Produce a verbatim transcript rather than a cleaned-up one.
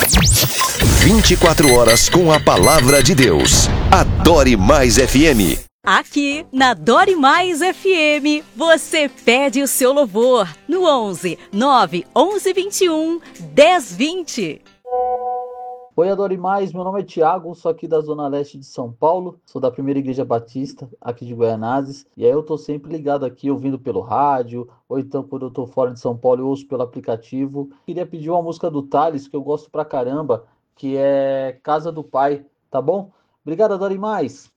vinte e quatro horas com a palavra de Deus. Adore Mais F M. Aqui na Dore Mais F M, você pede o seu louvor no onze, nove, onze, vinte e um, dez, vinte. Oi, Adore Mais, meu nome é Tiago, sou aqui da Zona Leste de São Paulo, sou da Primeira Igreja Batista, aqui de Goianazes, e aí eu tô sempre ligado aqui, ouvindo pelo rádio, ou então quando eu tô fora de São Paulo eu ouço pelo aplicativo. Queria pedir uma música do Thales, que eu gosto pra caramba, que é Casa do Pai, tá bom? Obrigado, Adore Mais!